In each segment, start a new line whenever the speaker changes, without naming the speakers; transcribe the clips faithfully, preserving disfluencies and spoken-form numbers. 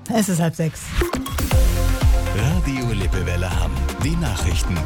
Es ist halb sechs.
Radio Lippewelle Hamm. Die Nachrichten.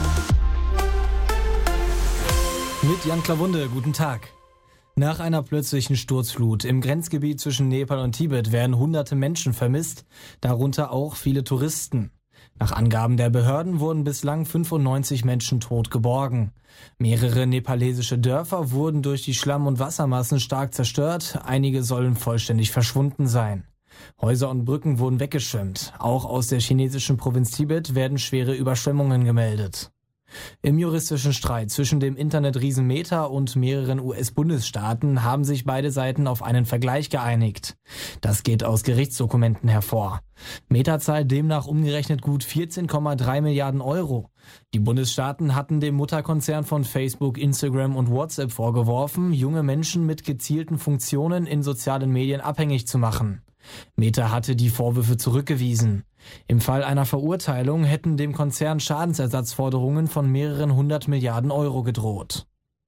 Mit Jan Klawunde, guten Tag. Nach einer plötzlichen Sturzflut im Grenzgebiet zwischen Nepal und Tibet werden hunderte Menschen vermisst, darunter auch viele Touristen. Nach Angaben der Behörden wurden bislang fünfundneunzig Menschen tot geborgen. Mehrere nepalesische Dörfer wurden durch die Schlamm- und Wassermassen stark zerstört, einige sollen vollständig verschwunden sein. Häuser und Brücken wurden weggeschwemmt. Auch aus der chinesischen Provinz Tibet werden schwere Überschwemmungen gemeldet. Im juristischen Streit zwischen dem Internetriesen Meta und mehreren U S-Bundesstaaten haben sich beide Seiten auf einen Vergleich geeinigt. Das geht aus Gerichtsdokumenten hervor. Meta zahlt demnach umgerechnet gut vierzehn Komma drei Milliarden Euro. Die Bundesstaaten hatten dem Mutterkonzern von Facebook, Instagram und WhatsApp vorgeworfen, junge Menschen mit gezielten Funktionen in sozialen Medien abhängig zu machen. Meta hatte die Vorwürfe zurückgewiesen. Im Fall einer Verurteilung hätten dem Konzern Schadensersatzforderungen von mehreren hundert Milliarden Euro gedroht.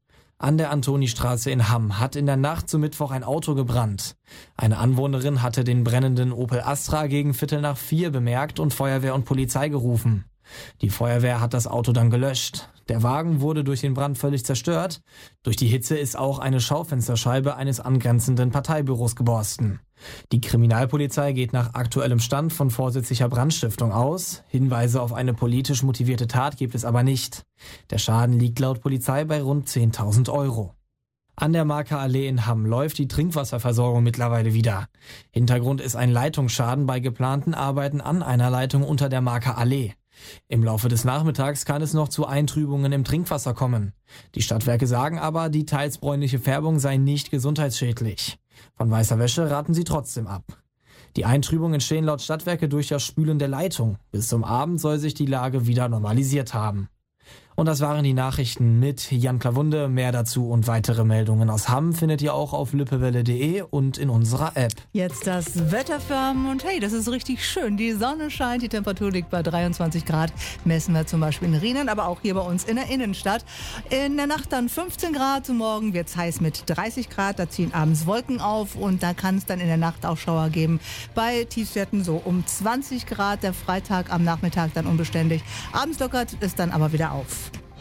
An der Antonistraße in Hamm hat in der Nacht zu Mittwoch ein Auto gebrannt. Eine Anwohnerin hatte den brennenden Opel Astra gegen Viertel nach vier bemerkt und Feuerwehr und Polizei gerufen. Die Feuerwehr hat das Auto dann gelöscht. Der Wagen wurde durch den Brand völlig zerstört. Durch die Hitze ist auch eine Schaufensterscheibe eines angrenzenden Parteibüros geborsten. Die Kriminalpolizei geht nach aktuellem Stand von vorsätzlicher Brandstiftung aus. Hinweise auf eine politisch motivierte Tat gibt es aber nicht. Der Schaden liegt laut Polizei bei rund zehntausend Euro. An der Marker Allee in Hamm läuft die Trinkwasserversorgung mittlerweile wieder. Hintergrund ist ein Leitungsschaden bei geplanten Arbeiten an einer Leitung unter der Marker Allee. Im Laufe des Nachmittags kann es noch zu Eintrübungen im Trinkwasser kommen. Die Stadtwerke sagen aber, die teils bräunliche Färbung sei nicht gesundheitsschädlich. Von weißer Wäsche raten sie trotzdem ab. Die Eintrübungen entstehen laut Stadtwerke durch das Spülen der Leitung. Bis zum Abend soll sich die Lage wieder normalisiert haben. Und das waren die Nachrichten mit Jan Klawunde. Mehr dazu und weitere Meldungen aus Hamm findet ihr auch auf lippewelle punkt de und in unserer App.
Jetzt das Wetter für Hamm und hey, das ist richtig schön. Die Sonne scheint, die Temperatur liegt bei dreiundzwanzig Grad. Messen wir zum Beispiel in Rienen, aber auch hier bei uns in der Innenstadt. In der Nacht dann fünfzehn Grad, morgen wird es heiß mit dreißig Grad. Da ziehen abends Wolken auf und da kann es dann in der Nacht auch Schauer geben. Bei Tiefstwerten so um zwanzig Grad. Der Freitag am Nachmittag dann unbeständig. Abends lockert es dann aber wieder auf.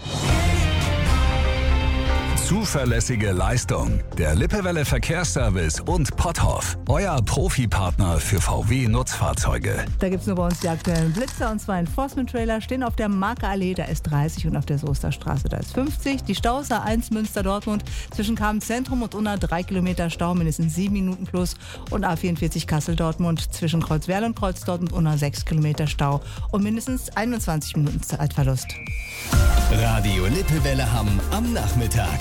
Zuverlässige Leistung. Der Lippewelle Verkehrsservice und Potthoff. Euer Profipartner für V W-Nutzfahrzeuge.
Da gibt es nur bei uns die aktuellen Blitzer und zwar Enforcement-Trailer stehen auf der Marker Allee, da ist dreißig und auf der Soesterstraße, da ist fünfzig. Die Staus A eins Münster-Dortmund zwischen Kamen-Zentrum und Unna drei Kilometer Stau, mindestens sieben Minuten plus. Und A vierundvierzig Kassel-Dortmund zwischen Kreuzwerl und Kreuzdortmund Unna sechs Kilometer Stau und mindestens einundzwanzig Minuten Zeitverlust.
Radio Lippewelle Hamm am Nachmittag.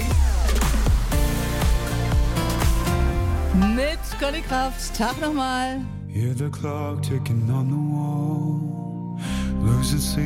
Mit Conny Kraft, Tag nochmal.
Hear the clock ticking on the wall, losing sleep.